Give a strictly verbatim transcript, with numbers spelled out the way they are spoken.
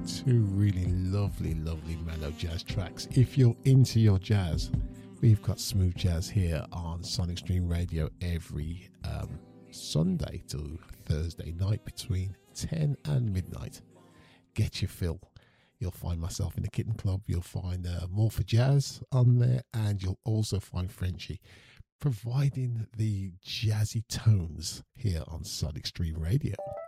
Two really lovely, lovely mellow jazz tracks. If you're into your jazz, we've got smooth jazz here on Sonic Stream Radio every um, Sunday to Thursday night between ten and midnight. Get your fill. You'll find myself in the Kitten Club. You'll find uh, More for Jazz on there, and you'll also find Frenchie providing the jazzy tones here on Sonic Stream Radio.